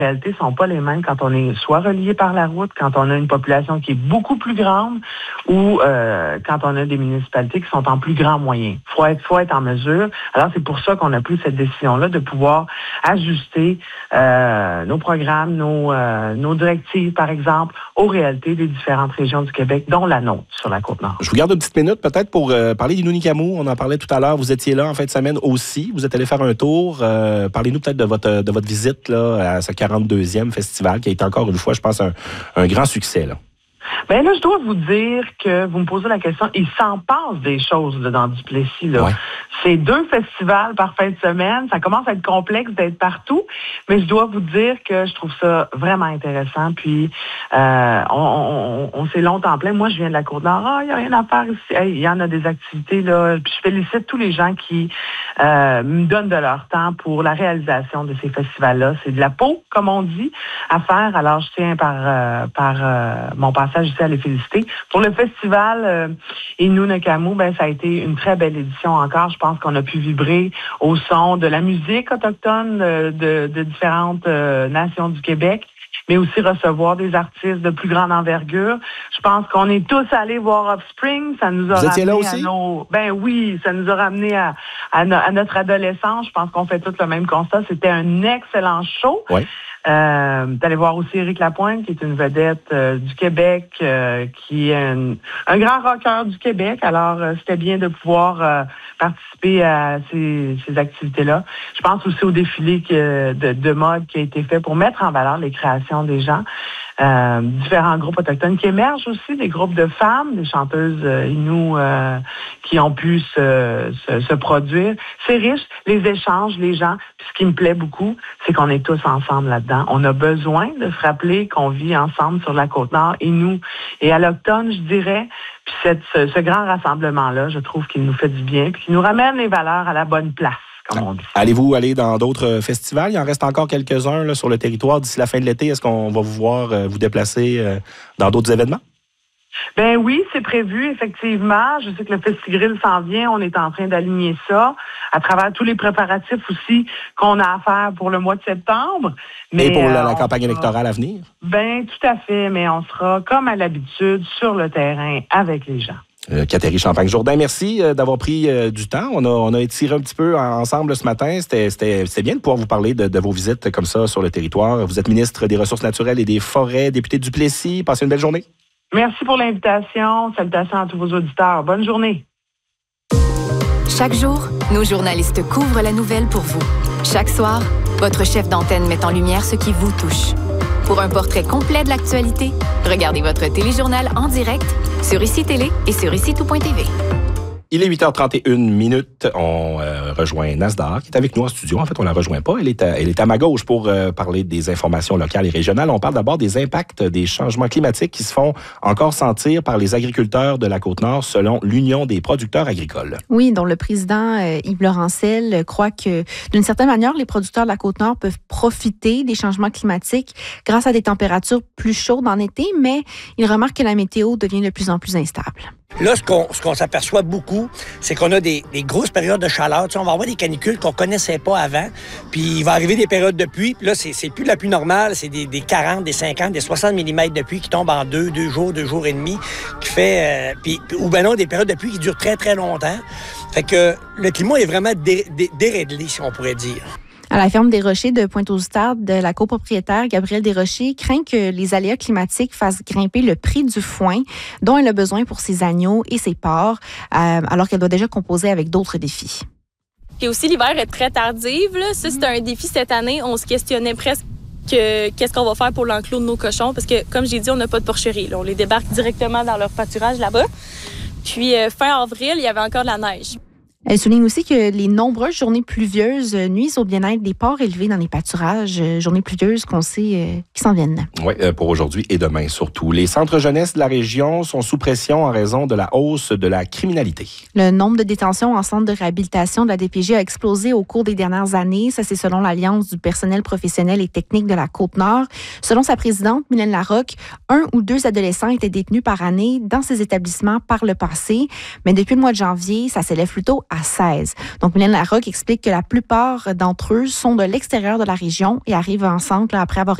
réalités sont pas les mêmes quand on est soit relié par la route, quand on a une population qui est beaucoup plus grande ou quand on a des municipalités qui sont en plus grand moyen. Faut être en mesure. Alors, c'est pour ça qu'on a pris cette décision-là de pouvoir ajuster nos programmes, nos directives, par exemple, aux réalités des différentes régions du Québec, dont la nôtre, sur la Côte-Nord. Je vous garde une petite minute peut-être pour parler d'Inunikamu. On en parlait tout à l'heure. Vous étiez là en fin de semaine aussi. Vous êtes allé faire un tour. Parlez-nous peut-être de votre visite là, à ce 42e festival qui a été encore une fois, je pense, un grand succès. Là. Bien là, je dois vous dire que vous me posez la question, il s'en passe des choses là, dans Duplessis. Là. Ouais. C'est 2 festivals par fin de semaine. Ça commence à être complexe d'être partout, mais je dois vous dire que je trouve ça vraiment intéressant. Puis, on s'est longtemps plaint. Moi, je viens de la Côte-Nord. Il n'y a rien à faire ici. Hey, il y en a des activités. Là. Puis, je félicite tous les gens qui me donnent de leur temps pour la réalisation de ces festivals-là. C'est de la peau, comme on dit, à faire. Alors, je tiens par mon passage ici à les féliciter. Pour le festival Inunikamu, ben ça a été une très belle édition encore. Je pense qu'on a pu vibrer au son de la musique autochtone de différentes nations du Québec, mais aussi recevoir des artistes de plus grande envergure. Je pense qu'on est tous allés voir Offspring. Ça nous a Vous étiez là ramené aussi? Ben oui, ça nous a ramené à notre adolescence. Je pense qu'on fait tous le même constat. C'était un excellent show. Oui. D'aller voir aussi Éric Lapointe, qui est une vedette du Québec, qui est un grand rocker du Québec. Alors, c'était bien de pouvoir participer à ces activités-là. Je pense aussi au défilé de mode qui a été fait pour mettre en valeur les créations des gens. Différents groupes autochtones qui émergent aussi, des groupes de femmes, des chanteuses Innu qui ont pu se produire. C'est riche, les échanges, les gens. Puis ce qui me plaît beaucoup, c'est qu'on est tous ensemble là-dedans. On a besoin de se rappeler qu'on vit ensemble sur la Côte-Nord, Innu et allochtones, je dirais. Puis ce grand rassemblement-là, je trouve qu'il nous fait du bien, puis qu'il nous ramène les valeurs à la bonne place. Allez-vous aller dans d'autres festivals? Il en reste encore quelques-uns là, sur le territoire d'ici la fin de l'été. Est-ce qu'on va vous voir vous déplacer dans d'autres événements? Ben oui, c'est prévu, effectivement. Je sais que le Festigril s'en vient. On est en train d'aligner ça à travers tous les préparatifs aussi qu'on a à faire pour le mois de septembre. Mais et pour la campagne électorale à venir? Ben tout à fait, mais on sera, comme à l'habitude, sur le terrain avec les gens. Catherine Champagne-Jourdain, merci d'avoir pris du temps. On a étiré un petit peu ensemble ce matin. C'était bien de pouvoir vous parler de vos visites comme ça sur le territoire. Vous êtes ministre des Ressources naturelles et des Forêts, député de Duplessis. Passez une belle journée. Merci pour l'invitation. Salutations à tous vos auditeurs. Bonne journée. Chaque jour, nos journalistes couvrent la nouvelle pour vous. Chaque soir, votre chef d'antenne met en lumière ce qui vous touche. Pour un portrait complet de l'actualité, regardez votre téléjournal en direct sur ICI Télé et sur ICI-tout.tv. Il est 8h31. On rejoint Nasdaq, qui est avec nous en studio. En fait, on ne la rejoint pas. Elle est à ma gauche pour parler des informations locales et régionales. On parle d'abord des impacts des changements climatiques qui se font encore sentir par les agriculteurs de la Côte-Nord, selon l'Union des producteurs agricoles. Oui, dont le président Yves Laurentiel croit que, d'une certaine manière, les producteurs de la Côte-Nord peuvent profiter des changements climatiques grâce à des températures plus chaudes en été, mais il remarque que la météo devient de plus en plus instable. Là, ce qu'on s'aperçoit beaucoup, c'est qu'on a des grosses périodes de chaleur. Tu sais, on va avoir des canicules qu'on connaissait pas avant. Puis il va arriver des périodes de pluie. Puis là, c'est plus de la pluie normale. C'est des 40, des 50, des 60 mm de pluie qui tombent en 2 jours et demi. Qui fait... ou ben non, des périodes de pluie qui durent très, très longtemps. Fait que le climat est vraiment déréglé, si on pourrait dire. À la ferme des Rochers de Pointe-aux-Outardes, la copropriétaire Gabrielle Desrochers craint que les aléas climatiques fassent grimper le prix du foin dont elle a besoin pour ses agneaux et ses porcs, alors qu'elle doit déjà composer avec d'autres défis. Et aussi, l'hiver est très tardif. Là. Ça, c'est un défi cette année. On se questionnait presque qu'est-ce qu'on va faire pour l'enclos de nos cochons, parce que, comme j'ai dit, on n'a pas de porcherie. Là. On les débarque directement dans leur pâturage là-bas. Puis, fin avril, il y avait encore de la neige. Elle souligne aussi que les nombreuses journées pluvieuses nuisent au bien-être des porcs élevés dans les pâturages. Journées pluvieuses qu'on sait qui s'en viennent. Oui, pour aujourd'hui et demain surtout. Les centres jeunesse de la région sont sous pression en raison de la hausse de la criminalité. Le nombre de détentions en centre de réhabilitation de la DPJ a explosé au cours des dernières années. Ça, c'est selon l'Alliance du personnel professionnel et technique de la Côte-Nord. Selon sa présidente, Mylène Larocque, 1 ou 2 adolescents étaient détenus par année dans ces établissements par le passé. Mais depuis le mois de janvier, ça s'élève plutôt à 16. Donc, Mylène Larocque explique que la plupart d'entre eux sont de l'extérieur de la région et arrivent en centre là, après avoir